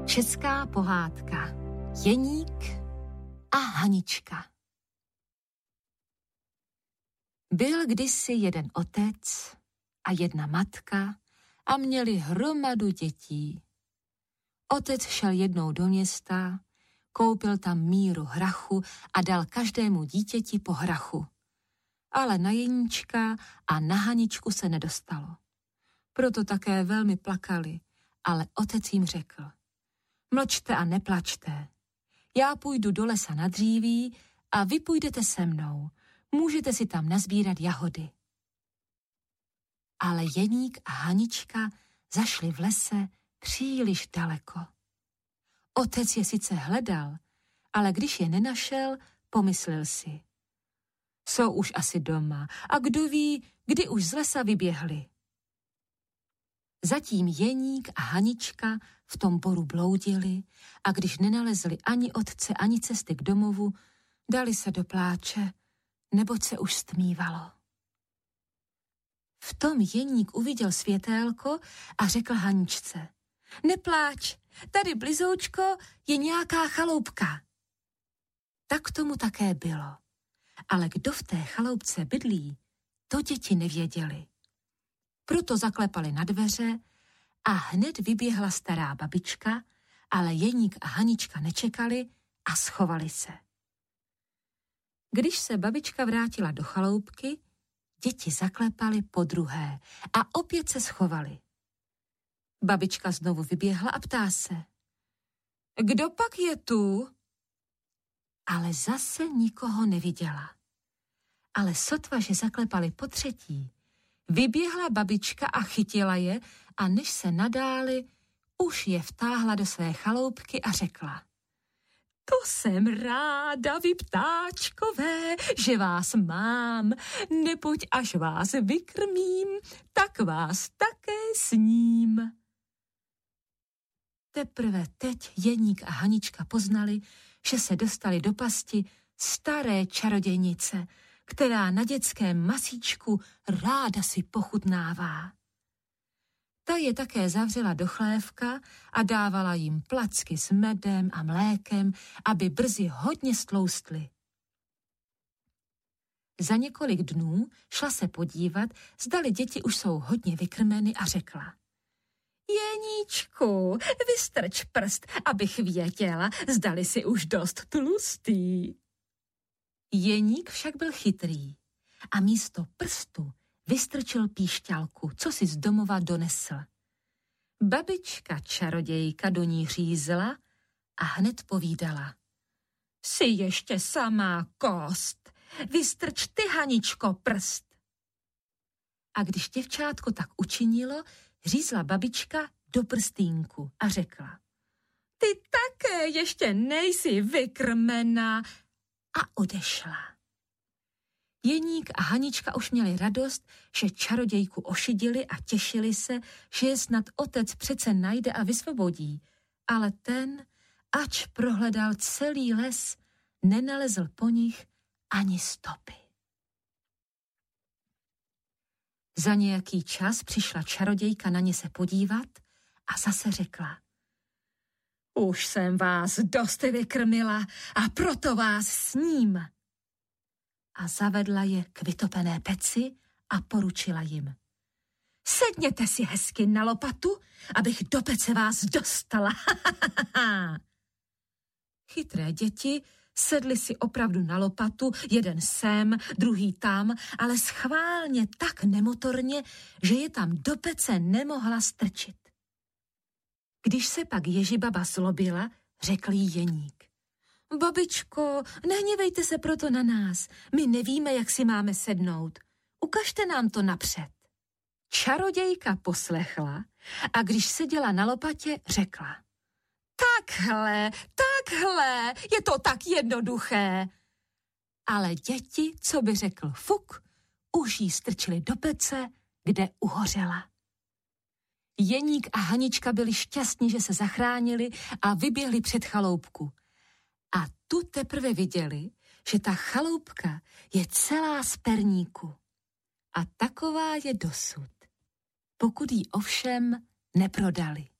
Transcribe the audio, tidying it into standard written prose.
Česká pohádka Jeník a Hanička. Byl kdysi jeden otec a jedna matka a měli hromadu dětí. Otec šel jednou do města, koupil tam míru hrachu a dal každému dítěti po hrachu. Ale na Jeníčka a na Haničku se nedostalo. Proto také velmi plakali, ale otec jim řekl: mlčte a neplačte. Já půjdu do lesa na dříví a vy půjdete se mnou. Můžete si tam nazbírat jahody. Ale Jeník a Hanička zašli v lese příliš daleko. Otec je sice hledal, ale když je nenašel, pomyslel si: jsou už asi doma a kdo ví, kdy už z lesa vyběhli. Zatím Jeník a Hanička v tom boru bloudili a když nenalezli ani otce, ani cesty k domovu, dali se do pláče, neboť se už stmívalo. V tom Jeník uviděl světélko a řekl Haničce: nepláč, tady blizoučko je nějaká chaloupka. Tak tomu také bylo. Ale kdo v té chaloupce bydlí, to děti nevěděli. Proto zaklepali na dveře a hned vyběhla stará babička, ale Jeník a Hanička nečekali a schovali se. Když se babička vrátila do chaloupky, děti zaklepaly podruhé a opět se schovali. Babička znovu vyběhla a ptá se: kdo pak je tu? Ale zase nikoho neviděla. Ale sotva, že zaklepali potřetí, vyběhla babička a chytila je a než se nadáli, už je vtáhla do své chaloupky a řekla: to jsem ráda, vy ptáčkové, že vás mám, neboť až vás vykrmím, tak vás také sním. Teprve teď Jeník a Hanička poznali, že se dostali do pasti staré čarodějnice, která na dětském masíčku ráda si pochutnává. Ta je také zavřela do chlévka a dávala jim placky s medem a mlékem, aby brzy hodně stloustly. Za několik dnů šla se podívat, zdali děti už jsou hodně vykrmeny a řekla: Jeníčku, vystrč prst, abych věděla, zdali si už dost tlustý. Jeník však byl chytrý a místo prstu vystrčil píšťalku, co si z domova donesl. Babička čarodějka do ní řízla a hned povídala: jsi ještě samá kost, vystrč ty, Haničko, prst. A když děvčátko tak učinilo, řízla babička do prstínku a řekla: ty také ještě nejsi vykrmená, a odešla. Jeník a Hanička už měli radost, že čarodějku ošidili a těšili se, že je snad otec přece najde a vysvobodí, ale ten, ač prohledal celý les, nenalezl po nich ani stopy. Za nějaký čas přišla čarodějka na ně se podívat a zase řekla: už jsem vás dost vykrmila a proto vás sním. A zavedla je k vytopené peci a poručila jim: sedněte si hezky na lopatu, abych do pece vás dostala. Chytré děti sedli si opravdu na lopatu, jeden sem, druhý tam, ale schválně tak nemotorně, že je tam do pece nemohla strčit. Když se pak Ježibaba zlobila, řekl jí Jeník: babičko, nehněvejte se proto na nás, my nevíme, jak si máme sednout. Ukažte nám to napřed. Čarodějka poslechla a když seděla na lopatě, řekla: takhle, je to tak jednoduché. Ale děti, co by řekl fuk, už jí strčili do pece, kde uhořela. Jeník a Hanička byli šťastní, že se zachránili a vyběhli před chaloupku. A tu teprve viděli, že ta chaloupka je celá z perníku. A taková je dosud, pokud ji ovšem neprodali.